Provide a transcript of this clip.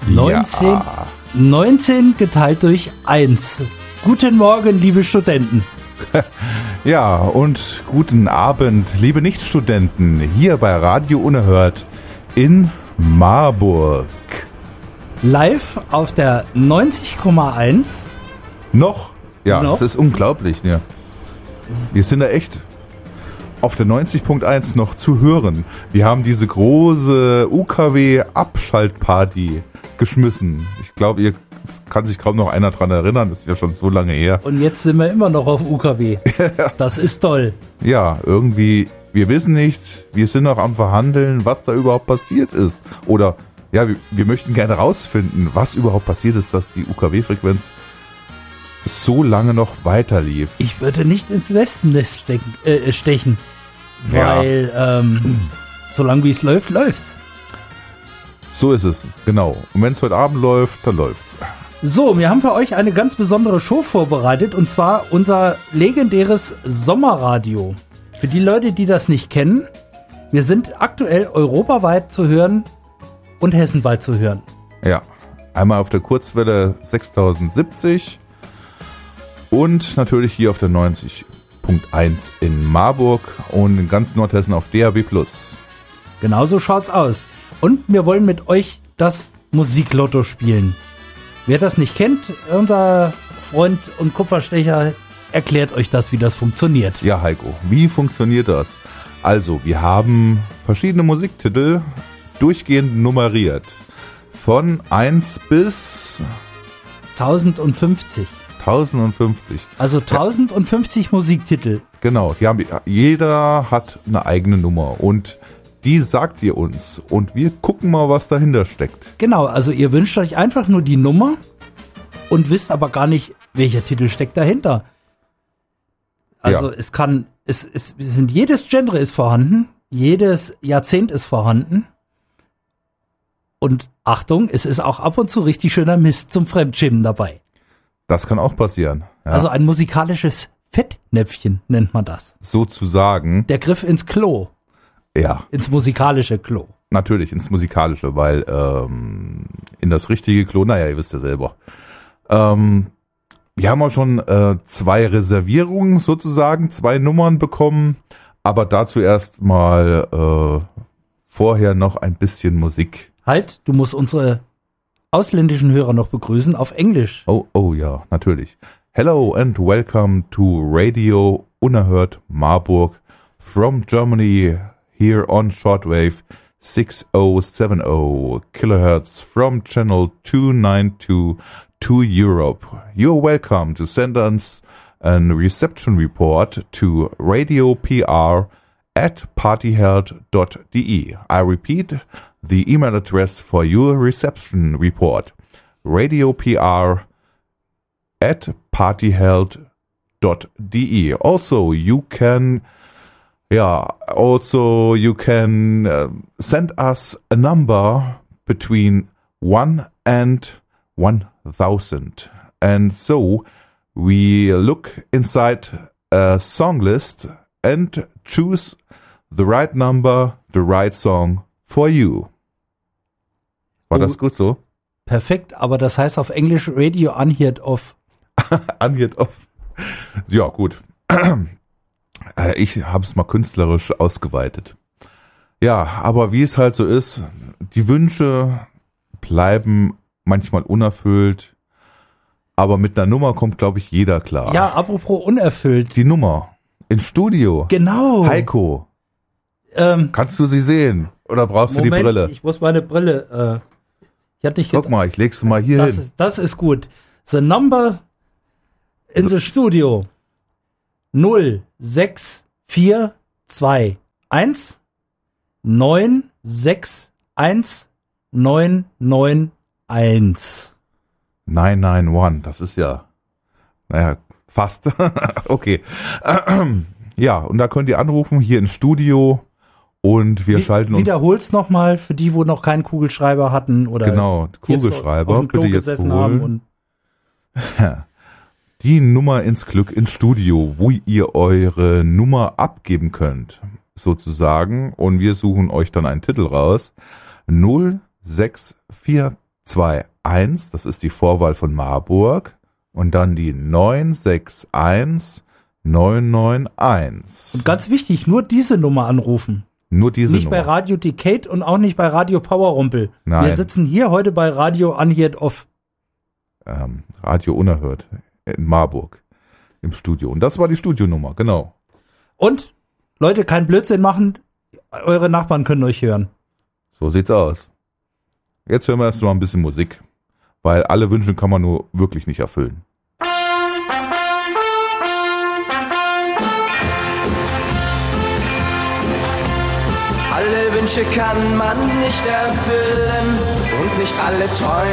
19, Ja. 19 geteilt durch 1. Guten Morgen, liebe Studenten. Ja, und guten Abend, liebe Nichtstudenten, hier bei Radio Unerhört in Marburg. Live auf der 90,1. Noch? Ja, Noch? das ist unglaublich. Ja. Wir sind da echt auf der 90.1 noch zu hören. Wir haben diese große UKW-Abschaltparty geschmissen. Ich glaube, ihr kann sich kaum noch einer dran erinnern. Das ist ja schon so lange her. Und jetzt sind wir immer noch auf UKW. Das ist toll. Ja, irgendwie, wir wissen nicht, wir sind noch am Verhandeln, was da überhaupt passiert ist. Oder, ja, wir möchten gerne rausfinden, was überhaupt passiert ist, dass die UKW-Frequenz so lange noch weiter lief. Ich würde nicht ins Wespennest stechen. Ja. Weil, solange wie es läuft, läuft's. So ist es, genau. Und wenn es heute Abend läuft, dann läuft's. So, wir haben für euch eine ganz besondere Show vorbereitet, und zwar unser legendäres Sommerradio. Für die Leute, die das nicht kennen, wir sind aktuell europaweit zu hören und hessenweit zu hören. Ja, einmal auf der Kurzwelle 6070 und natürlich hier auf der 90.1 in Marburg und in ganz Nordhessen auf DAB+. Genauso schaut's aus. Und wir wollen mit euch das Musiklotto spielen. Wer das nicht kennt, unser Freund und Kupferstecher erklärt euch das, wie das funktioniert. Ja, Heiko, wie funktioniert das? Also, wir haben verschiedene Musiktitel durchgehend nummeriert. Von 1 bis 1050. 1050. Also 1050 Musiktitel. Genau, jeder hat eine eigene Nummer und die sagt ihr uns und wir gucken mal, was dahinter steckt. Genau, also ihr wünscht euch einfach nur die Nummer und wisst aber gar nicht, welcher Titel steckt dahinter. Also Ja. jedes Genre ist vorhanden, jedes Jahrzehnt ist vorhanden. Und Achtung, es ist auch ab und zu richtig schöner Mist zum Fremdschämen dabei. Das kann auch passieren. Ja, Also ein musikalisches Fettnäpfchen nennt man das. sozusagen, Der Griff ins Klo, ja, ins musikalische Klo. natürlich ins Musikalische, weil in das richtige Klo, naja, ihr wisst ja selber. Wir haben auch schon 2 Reservierungen sozusagen, 2 Nummern bekommen, aber dazu erst mal vorher noch ein bisschen Musik. Halt, du musst unsere ausländischen Hörer noch begrüßen auf Englisch. Oh ja, natürlich. Hello and welcome to Radio Unerhört Marburg from Germany here on shortwave 6070 kilohertz from channel 292 to Europe. You're welcome to send us a reception report to radiopr@partyheld.de. I repeat the email address for your reception report. radiopr@partyheld.de. Also, you can send us a number between 1 and 1000. And so, we look inside a song list and choose the right number, the right song for you. War das gut so? Perfekt, aber das heißt auf Englisch Radio Unheard of. Angeht auf. Ja, gut. Ich habe es mal künstlerisch ausgeweitet. Ja, aber wie es halt so ist, die Wünsche bleiben manchmal unerfüllt, aber mit einer Nummer kommt, glaube ich, jeder klar. Ja, apropos unerfüllt. Die Nummer ins Studio. Genau. Heiko, kannst du sie sehen? Oder brauchst du die Brille? Ich muss meine Brille. Ich hatte nicht Guck mal, ich leg's mal hier hin. Das ist gut. The number in the studio 06421 961991. 991, das ist ja, naja, fast. Okay. Ja, und da könnt ihr anrufen, hier ins Studio und wir schalten uns. Wiederhol's nochmal für die, wo noch keinen Kugelschreiber hatten oder Genau, Kugelschreiber, auf dem Klo bitte jetzt gesessen haben holen. und Die Nummer ins Glück ins Studio, wo ihr eure Nummer abgeben könnt, sozusagen. Und wir suchen euch dann einen Titel raus. 0642 21, das ist die Vorwahl von Marburg, und dann die 961 991. Und ganz wichtig, nur diese Nummer anrufen. Nur diese Nicht Nummer. bei Radio Decade und auch nicht bei Radio Powerrumpel. Nein. Wir sitzen hier heute bei Radio Unheard Off. Radio Unerhört in Marburg im Studio. Und das war die Studionummer, genau. Und, Leute, kein Blödsinn machen, eure Nachbarn können euch hören. So sieht's aus. Jetzt hören wir erst mal ein bisschen Musik, weil alle Wünsche kann man nur wirklich nicht erfüllen. Alle Wünsche kann man nicht erfüllen und nicht alle Träume